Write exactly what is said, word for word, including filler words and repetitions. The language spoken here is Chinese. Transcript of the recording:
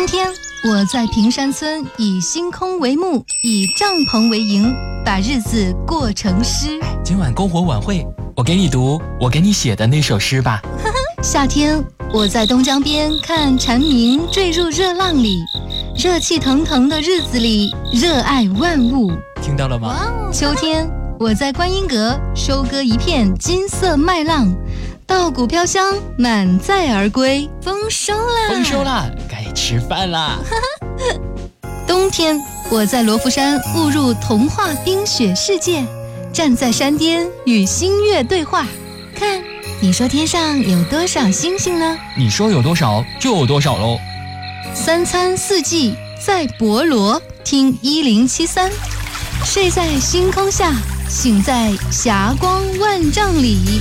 冬天，我在平山村以星空为幕，以帐篷为营，把日子过成诗。 今晚篝火晚会，我给你读我给你写的那首诗吧。 夏天，我在东江边看蝉鸣坠入热浪里，热气腾腾的日子里，热爱万物。 听到了吗？ 秋天，我在观音阁收割一片金色麦浪，稻谷飘香，满载而归。丰收啦！ 丰收啦！该吃饭啦！ 冬天，我在罗浮山误入童话冰雪世界，站在山巅与星月对话。看，你说天上有多少星星呢？ 你说有多少就有多少喽。 三餐四季在博罗，听一零七三，睡在星空下，醒在霞光万丈里。